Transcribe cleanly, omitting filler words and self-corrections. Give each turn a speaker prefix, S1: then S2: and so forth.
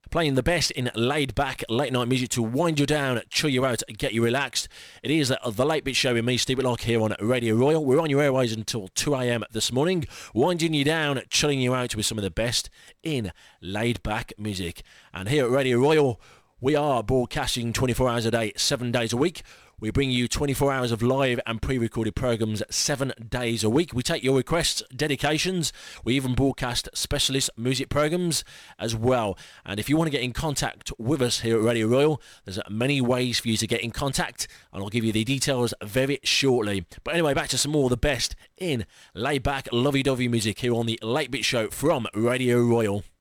S1: Playing the best in laid-back late-night music to wind you down, chill you out, get you relaxed. It is the Late Bit Show with me, Steve Whitlock, here on Radio Royal. We're on your airways until 2 a.m. this morning, winding you down, chilling you out with some of the best in laid-back music. And here at Radio Royal, we are broadcasting 24 hours a day, 7 days a week. We bring you 24 hours of live and pre-recorded programmes 7 days a week. We take your requests, dedications. We even broadcast specialist music programmes as well. And if you want to get in contact with us here at Radio Royal, there's many ways for you to get in contact, and I'll give you the details very shortly. But anyway, back to some more of the best in laid-back, lovey-dovey music here on the Late Bit Show from Radio Royal.